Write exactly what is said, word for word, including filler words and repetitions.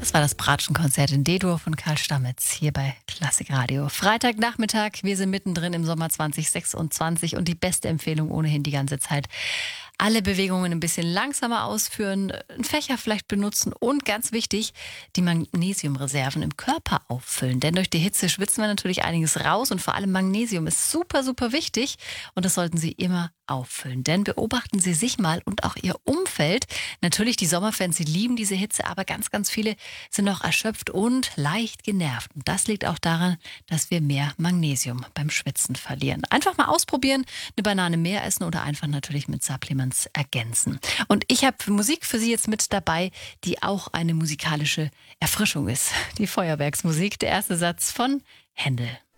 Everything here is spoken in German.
Das war das Bratschenkonzert in D-Dur von Karl Stammetz hier bei Klassikradio. Freitagnachmittag, wir sind mittendrin im Sommer zwanzig sechsundzwanzig und die beste Empfehlung ohnehin die ganze Zeit. Alle Bewegungen ein bisschen langsamer ausführen, einen Fächer vielleicht benutzen und ganz wichtig, die Magnesiumreserven im Körper auffüllen. Denn durch die Hitze schwitzen wir natürlich einiges raus und vor allem Magnesium ist super, super wichtig und das sollten Sie immer auffüllen. Denn beobachten Sie sich mal und auch Ihr Umfeld. Natürlich die Sommerfans, sie lieben diese Hitze, aber ganz, ganz viele sind noch erschöpft und leicht genervt. Und das liegt auch daran, dass wir mehr Magnesium beim Schwitzen verlieren. Einfach mal ausprobieren, eine Banane mehr essen oder einfach natürlich mit Supplements ergänzen. Und ich habe Musik für Sie jetzt mit dabei, die auch eine musikalische Erfrischung ist. Die Feuerwerksmusik, der erste Satz von Händel.